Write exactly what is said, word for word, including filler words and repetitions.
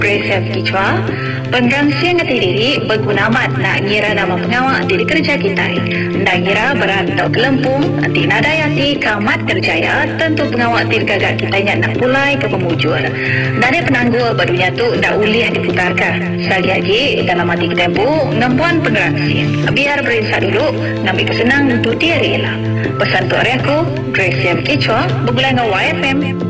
Grace Kichwa, pengrangsian ngati diri berguna amat nak ngira nama pengawal diri kerja kita. Nak ngira berantau ke Lempung, anti nadayati kamat kerjaya, tentu pengawal diri gagak kita yang nak pulai ke pemujur. Nada penanggul barunya tu dah uliah diputarkan. Sekali lagi dalam hati tempo, nampuan pengrangsian. Biar berinsak dulu, ngambil kesenang untuk dia rela. Pesan tu aku, Grace Kichwa, bergulai dengan Y F M.